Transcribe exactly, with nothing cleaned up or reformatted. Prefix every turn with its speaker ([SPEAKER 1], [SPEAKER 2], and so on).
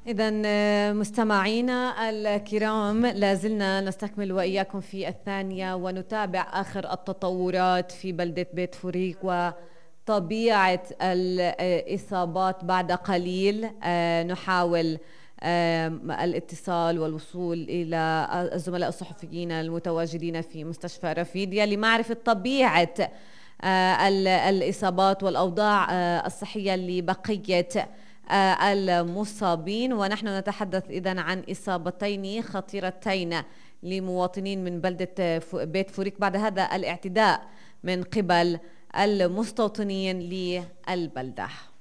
[SPEAKER 1] إذا مستمعينا الكرام، لازلنا نستكمل وإياكم في الثانية ونتابع آخر التطورات في بلدة بيت فوريك وطبيعة الإصابات. بعد قليل نحاول الاتصال والوصول إلى الزملاء الصحفيين المتواجدين في مستشفى رفيديا لمعرفة طبيعة الإصابات والأوضاع الصحية لبقية المصابين. ونحن نتحدث إذن عن إصابتين خطيرتين لمواطنين من بلدة بيت فوريك بعد هذا الاعتداء من قبل المستوطنين للبلدة.